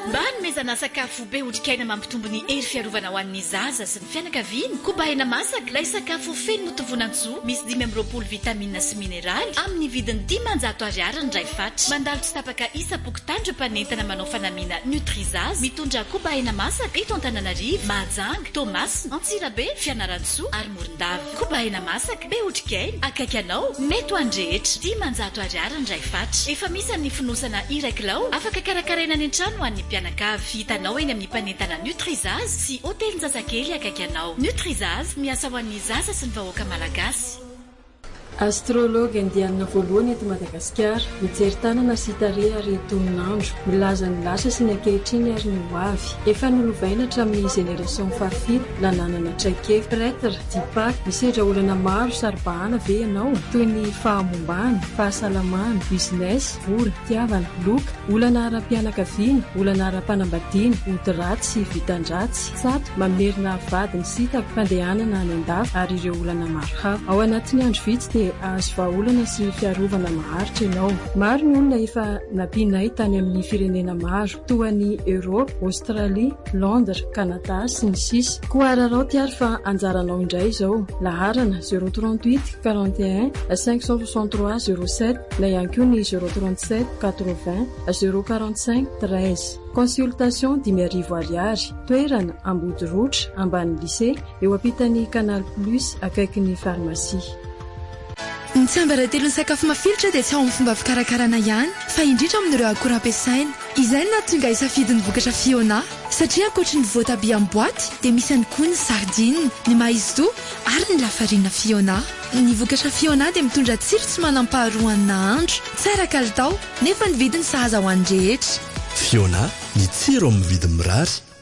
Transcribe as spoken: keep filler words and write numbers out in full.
mba nomezana sakafo be otrikaina mampitombo ny hery fiarovana ho an'ny zaza sy ny fianakaviany kobahina masaka ilay sakafo feno notovonantsoa misy dimy amby roapolo vitamina sy mineraly amin'ny vidiny dimanjato ariary ny iray faty mandalo tsy tapaka isa-pokotandro mpanentana manao fanamiana Nutrizaz mitondra kobahina masaka eto Antananarivo, Mahajanga, Toamasina, Antsirabe, Fianarantsoa ary Morondava. Kobahina masaka be otrikaina akaiky anao mety ho andrehetra dimanjato ariary ny iray faty. Efa misy amin'ny fonosana iray kilao afaka karakaraina any an-trano ho an'ny mpianakavy. Hitanao eny amin'ny mpanentana Nutrizaz sy hotelin-jazakely akaiky anao. Nutrizaz miasa ho an'ny zaza sy ny vahoaka malagasy. Astrologue indiana voalohany eto Madagasikara mijery tanana sy tarehy ary toninandro milaza ny lasa sy ny ankehitriny ary ny hoavy efa nolovaina hatramin'ny génération fahafito nananana traike prêtre dipak misedra olana maro saribahana ve ianao toy ny fahamombany fahasalamana business vola tiavana loka olana ara-pianakaviana olana ara-panambadiana ody-ratsy sy vitan-dratsy sato mamerina vadiny sitako fandehanana any an-dafy ary ireo olana maro hafa ao anatin'ny andro vitsy dia azo vahaolana sy fiarovana maharitra ianao. Maro ny olona efa nampinay tany amin'ny firenena maro toa ny Europe, Australie, Londres, Canada sy ny sisa. Koararao tiary fa anjaranao indray izao. Laharana zéro trente-huit quarante et un cinq cent soixante-trois zéro sept na ihany koa ny zéro trente-sept quatre-vingts zéro quarante-cinq treize. Consultation dimy arivo ariary. Toerana Ambodirotra ambany lycée eo ampitan'ny Canal Plus akaikin'ny pharmacie. Ny tsiambaratelo ny sakafo mafilotra dia tsy ao amin'ny fomba fikarakarana ihany fa indrindra amin'ireo akora ampiasaina. Izay no nahatonga hisafidin'ny vokatra Fiona satria ankoatry ny voatabia amin'ny boaty dia misy ihany koa ny sardine, ny maïzou ary ny lafarina Fiona. Ny vokatra Fiona dia mitondra tsiro tsy manam-paharoa amin'ny nahandro, tsara kalitao nefa ny vidiny sahaza ho an'ny rehetra. Fiona, ny tsiro amin'ny vidiny mirary.